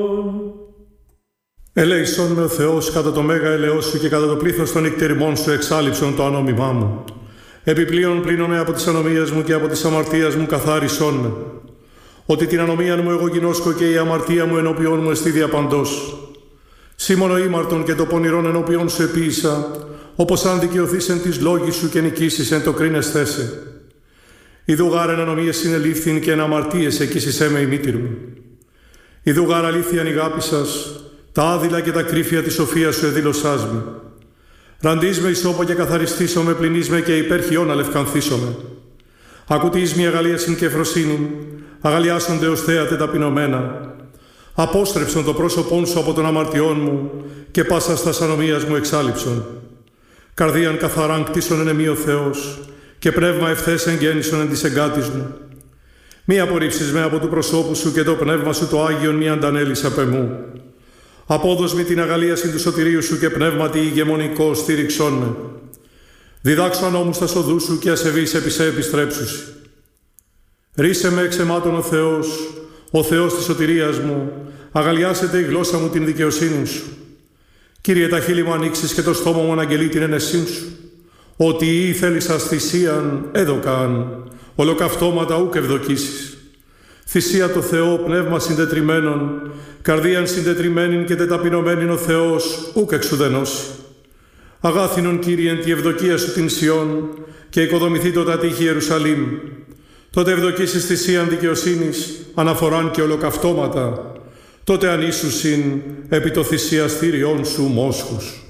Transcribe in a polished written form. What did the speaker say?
Ελέησον με ο Θεός κατά το μέγα ελεός σου και κατά το πλήθος των νυκτεριμών σου εξάλειψον το ανόμημά μου. Επιπλέον πλύνομαι από τις ανομίας μου και από τις αμαρτίας μου καθάρισόν με. Ότι την ανομίαν μου εγώ γινώσκω και η αμαρτία μου ενώπιόν μου εστί διαπαντός. Σήμωνο ήμαρτον και το πονηρόν ενώπιόν σου επίησα, όπως αν δικαιωθείς εν της λόγης σου και νικήσεις εν το κρίνεσθέ σε. Ιδού γάρ εν ανομίες συνελήφθην και εν αμαρτίες εκείσισέ με η μήτηρ μου. Ιδού γάρ αλήθειαν η αγάπη σας, τα άδειλα και τα κρύφια της σοφίας σου εδήλωσάς με. Ραντείς με ισόπο και καθαριστήσω με, πλυνείς με και υπέρχιον αλευκανθήσομαι. Ακουτείς μια αγαλίασιν και ευφροσύνην, αγαλιάσονται ως θέατε ταπεινωμένα. Απόστρεψον το πρόσωπόν σου από των αμαρτιών μου και πάσα στα ανομίας μου εξάλειψον. Καρδίαν καθαράν κτίσον εν εμή ο Θεός και πνεύμα ευθές εγγέννησον εν της εγκάτης μου. Μη απορρίψεις με από του προσώπου σου και το πνεύμα σου το Άγιον μη αντανέλεις απ' εμού. Απόδος με την αγαλίαση του σωτηρίου σου και πνεύματι ηγεμονικό στήριξόν με. Διδάξω ανώμους τα σοδού σου και ασεβείς επί σε επιστρέψουσι. Ρίσε με εξ εμάτων ο Θεός της σωτηρίας μου, αγαλιάσετε η γλώσσα μου την δικαιοσύνη σου. Κύριε, τα χείλη μου ανοίξεις και το στόμα μου αναγγελεί την ενεσύν σου. Ότι ή θέλησας θυσίαν έδωκαν, ολοκαυτώματα ούκ ευδοκίσεις. Θυσία το Θεό, πνεύμα συντετριμένον, καρδίαν συντετριμένην και τεταπεινωμένην ο Θεός ούκ εξουδενώσει. Αγάθινον Κύριε εν τη ευδοκία σου την Σιών και οικοδομηθεί το τατήχη Ιερουσαλήμ. Τότε ευδοκίσεις θυσίαν δικαιοσύνης, αναφοράν και ολοκαυτώματα. Τότε ανήσουσιν επί το θυσιαστήριόν σου μόσχους.